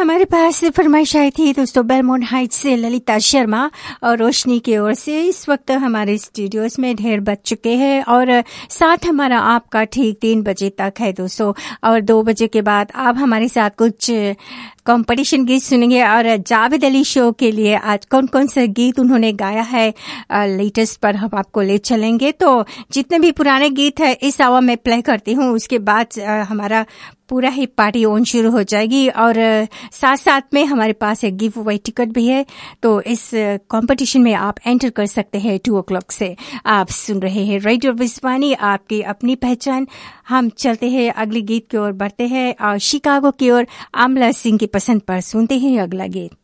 हमारे पास फरमाइश आई थी दोस्तों बेलमोंट हाइट्स से ललिता शर्मा और रोशनी की ओर से। इस वक्त हमारे स्टूडियोज में ढेर बज चुके हैं और साथ हमारा आपका ठीक 3 बजे तक है दोस्तों। और 2 बजे के बाद आप हमारे साथ कुछ कंपटीशन गीत सुनेंगे और जावेद अली शो के लिए आज कौन कौन सा गीत उन्होंने गाया है लेटेस्ट पर हम आपको ले चलेंगे। तो जितने भी पुराने गीत है इस आवर में प्ले करती हूँ, उसके बाद हमारा पूरा ही पार्टी ऑन शुरू हो जाएगी और साथ साथ में हमारे पास एक गिव अवे टिकट भी है। तो इस कंपटीशन में आप एंटर कर सकते हैं 2 o'clock से। आप सुन रहे हैं रेडियो विस्वानी, आपकी अपनी पहचान। हम चलते हैं अगले गीत की ओर बढ़ते हैं और शिकागो की ओर आमला सिंह की पसंद पर सुनते हैं अगला गीत।